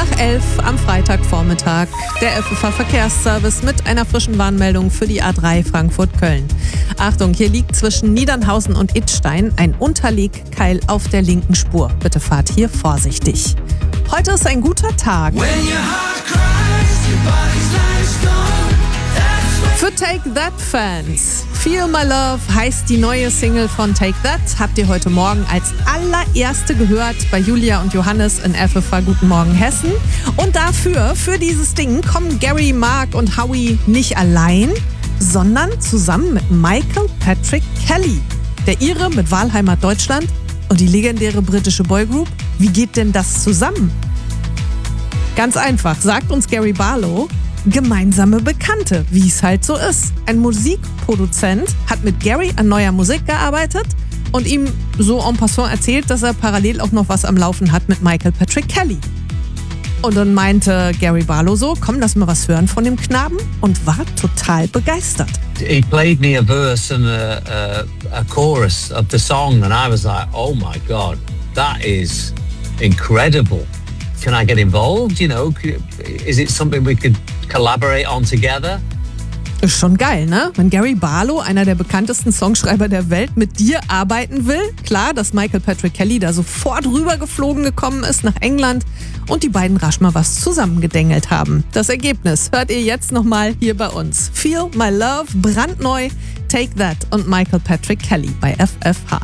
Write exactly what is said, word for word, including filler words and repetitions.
nach elf am Freitagvormittag. Der F F H-Verkehrsservice mit einer frischen Warnmeldung für die A drei Frankfurt-Köln. Achtung, hier liegt zwischen Niedernhausen und Idstein ein Unterlegkeil auf der linken Spur. Bitte fahrt hier vorsichtig. Heute ist ein guter Tag. Für Take That-Fans. Feel My Love heißt die neue Single von Take That. Habt ihr heute Morgen als allererste gehört bei Julia und Johannes in F F H Guten Morgen Hessen. Und dafür, für dieses Ding, kommen Gary, Mark und Howie nicht allein, sondern zusammen mit Michael Patrick Kelly. Der Ire mit Wahlheimat Deutschland und die legendäre britische Boygroup. Wie geht denn das zusammen? Ganz einfach, sagt uns Gary Barlow. Gemeinsame Bekannte, wie es halt so ist. Ein Musikproduzent hat mit Gary an neuer Musik gearbeitet und ihm so en passant erzählt, dass er parallel auch noch was am Laufen hat mit Michael Patrick Kelly. Und dann meinte Gary Barlow so, komm, lass mal was hören von dem Knaben, und war total begeistert. He played me a verse and a, a, a chorus of the song and I was like, oh my God, that is incredible. Can I get involved? You know, is it something we could collaborate on together? Ist schon geil, ne? Wenn Gary Barlow, einer der bekanntesten Songschreiber der Welt, mit dir arbeiten will. Klar, dass Michael Patrick Kelly da sofort rübergeflogen gekommen ist nach England und die beiden rasch mal was zusammengedengelt haben. Das Ergebnis hört ihr jetzt nochmal hier bei uns. Feel My Love, brandneu, Take That und Michael Patrick Kelly bei F F H.